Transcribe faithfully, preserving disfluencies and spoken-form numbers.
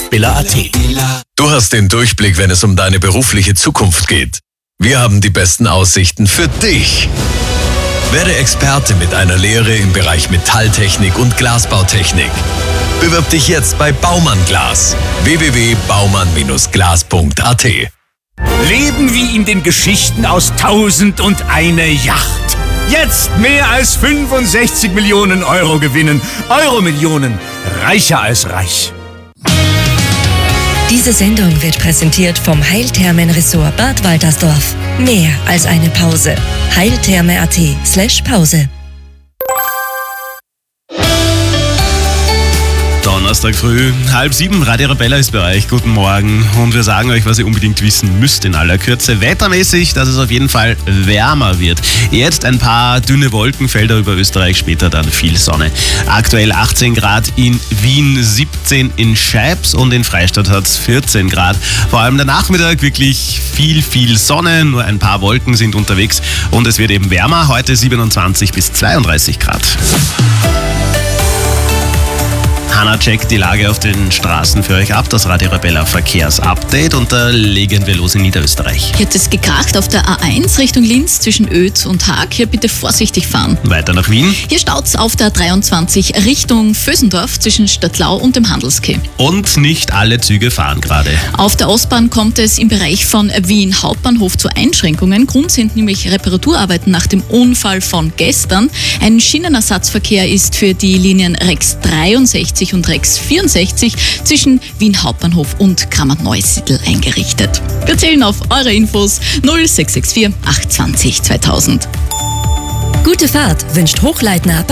billa punkt at. Du hast den Durchblick, wenn es um deine berufliche Zukunft geht. Wir haben die besten Aussichten für dich. Werde Experte mit einer Lehre im Bereich Metalltechnik und Glasbautechnik. Bewirb dich jetzt bei Baumann Glas. w w w punkt baumann glas punkt at. Leben wie in den Geschichten aus Tausend und eine Yacht. Jetzt mehr als fünfundsechzig Millionen Euro gewinnen. Euro-Millionen. Reicher als reich. Diese Sendung wird präsentiert vom Heilthermen-Ressort Bad Waltersdorf. Mehr als eine Pause. heiltherme.at slash Pause. Donnerstag früh, halb sieben, Radio Arabella ist bei euch. Guten Morgen und wir sagen euch, was ihr unbedingt wissen müsst in aller Kürze. Wettermäßig, dass es auf jeden Fall wärmer wird. Jetzt ein paar dünne Wolkenfelder über Österreich, später dann viel Sonne. Aktuell achtzehn Grad in Wien, siebzehn in Scheibs und in Freistadt hat es vierzehn Grad. Vor allem der Nachmittag wirklich viel, viel Sonne, nur ein paar Wolken sind unterwegs und es wird eben wärmer. Heute siebenundzwanzig bis zweiunddreißig Grad. Hanna checkt die Lage auf den Straßen für euch ab, das Radio Arabella Verkehrsupdate und da legen wir los in Niederösterreich. Hier hat es gekracht auf der A eins Richtung Linz zwischen Oedt und Haag. Hier bitte vorsichtig fahren. Weiter nach Wien. Hier staut's auf der A dreiundzwanzig Richtung Vösendorf zwischen Stadtlau und dem Handelskeh. Und nicht alle Züge fahren gerade. Auf der Ostbahn kommt es im Bereich von Wien Hauptbahnhof zu Einschränkungen. Grund sind nämlich Reparaturarbeiten nach dem Unfall von gestern. Ein Schienenersatzverkehr ist für die Linien Rex dreiundsechzig und Rex vierundsechzig zwischen Wien Hauptbahnhof und Kramer-Neusiedl eingerichtet. Wir zählen auf eure Infos null sechs sechs vier acht zwei null zweitausend. Gute Fahrt wünscht Hochleitner